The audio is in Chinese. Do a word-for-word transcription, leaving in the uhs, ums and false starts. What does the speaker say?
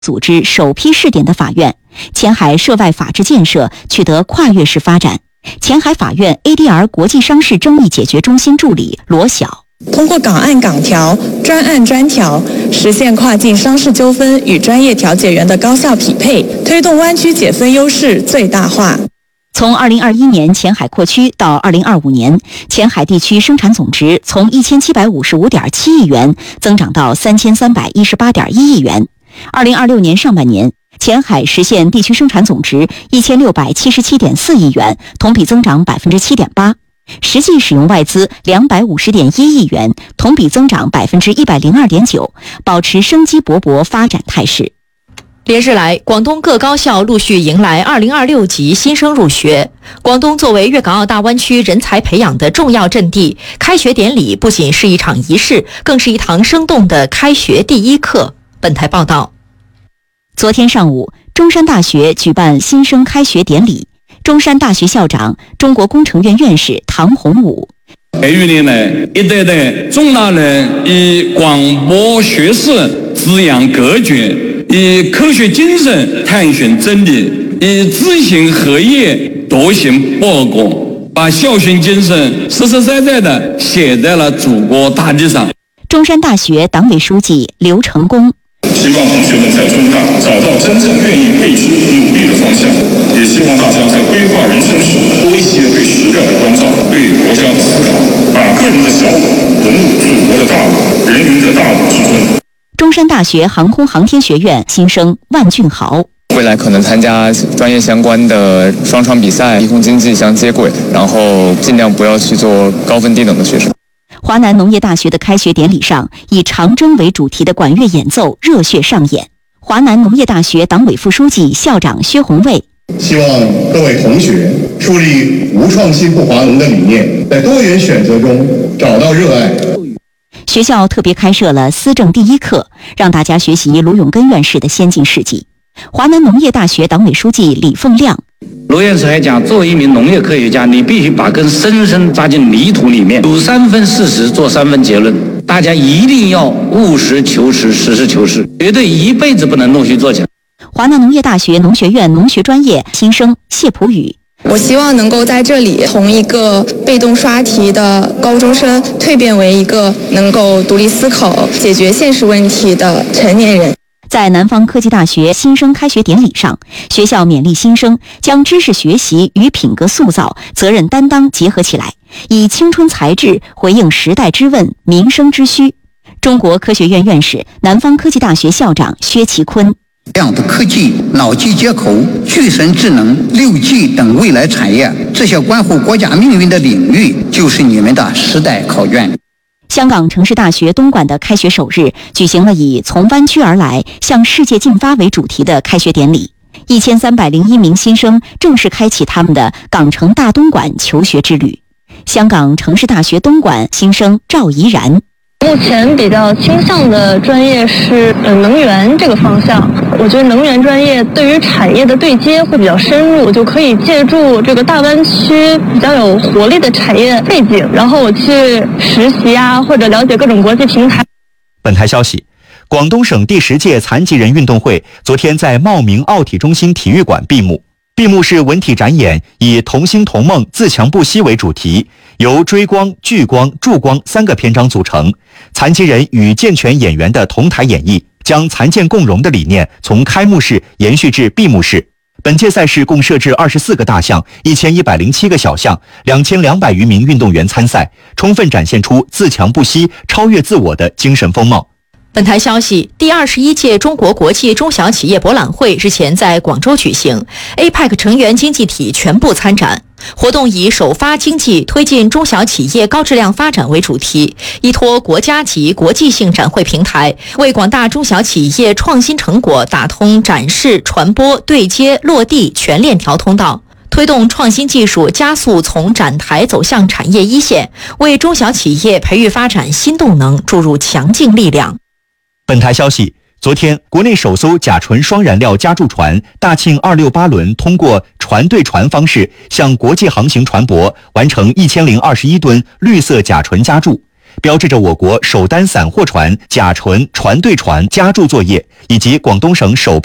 组织首批试点的法院，前海涉外法治建设取得跨越式发展。前海法院 A D R 国际商事争议解决中心助理罗晓， 通过港案港调、专案专调，实现跨境商事纠纷与专业调解员的高效匹配，推动湾区解分优势最大化。 从二零二一年前海扩区到二零二五年，前海地区生产总值从一千七百五十五点七亿元增长到三千三百一十八点一亿元。二零二六年上半年，前海实现地区生产总值一千六百七十七点四亿元，同比增长百分之七点八，实际使用外资两百五十点一亿元，同比增长百分之一百零二点九，保持生机勃勃发展态势。 连日来，广东各高校陆续迎来二零二六级新生入学。广东作为粤港澳大湾区人才培养的重要阵地，开学典礼不仅是一场仪式，更是一堂生动的开学第一课。本台报道， 昨天上午，中山大学举办新生开学典礼，中山大学校长、中国工程院院士唐洪武。 培育年来，一代代中大人以广博学识滋养格局，以科学精神探寻真理，以知行合一笃行报国，把校训精神实实在在地写在了祖国大地上。 中山大学党委书记刘成功， 希望同学们在中大找到真正愿意为之努力的方向，也希望大家在规划人生时多一些对时代的关照，对国家的思考，把个人的小我融入祖国的大我，人民的大我之中。 中山大学航空航天学院新生万俊豪， 未来可能参加专业相关的双创比赛，低空经济相接轨，然后尽量不要去做高分低等的学生。 华南农业大学的开学典礼上，以长征为主题的管乐演奏热血上演。华南农业大学党委副书记、校长薛宏卫， 希望各位同学树立无创新不华农的理念，在多元选择中找到热爱。 学校特别开设了思政第一课，让大家学习卢永根院士的先进事迹。华南农业大学党委书记李凤亮， 罗院士还讲，作为一名农业科学家，你必须把根深深扎进泥土里面，有三分事实，做三分结论。大家一定要务实求实，实事求是，绝对一辈子不能弄虚作假。 华南农业大学农学院农学专业新生谢普宇， 我希望能够在这里从一个被动刷题的高中生蜕变为一个能够独立思考、解决现实问题的成年人。 在南方科技大学新生开学典礼上，学校勉励新生将知识学习与品格塑造、责任担当结合起来，以青春才智回应时代之问、民生之需。中国科学院院士、南方科技大学校长薛其坤， 量子科技、脑机接口、具神智能、六 G 等未来产业，这些关乎国家命运的领域，就是你们的时代考卷。 香港城市大学东莞的开学首日举行了以从湾区而来向世界进发为主题的开学典礼，一千三百零一名新生正式开启他们的港城大东莞求学之旅。香港城市大学东莞新生赵怡然， 目前比较倾向的专业是呃能源这个方向，我觉得能源专业对于产业的对接会比较深入，就可以借助这个大湾区比较有活力的产业背景，然后我去实习啊，或者了解各种国际平台。 本台消息，广东省第十届残疾人运动会昨天在茂名奥体中心体育馆闭幕。闭幕式文体展演以同心同梦自强不息为主题，由追光、聚光、助光三个篇章组成，残疾人与健全演员的同台演绎，将残健共融的理念从开幕式延续至闭幕式。本届赛事共设置二十四个大项、一千一百零七个小项，两千两百余名运动员参赛，充分展现出自强不息、超越自我的精神风貌。 本台消息，第二十一届中国国际中小企业博览会日前在广州举行 ，A P E C 成员经济体全部参展。活动以首发经济推进中小企业高质量发展为主题，依托国家级国际性展会平台，为广大中小企业创新成果打通展示、传播、对接、落地全链条通道，推动创新技术加速从展台走向产业一线，为中小企业培育发展新动能注入强劲力量。 本台消息，昨天，国内首艘甲醇双燃料加注船大庆二六八轮通过船对船方式向国际航行船舶完成一千零二十一吨绿色甲醇加注， 标志着我国首单散货船甲醇船对船加注作业以及广东省首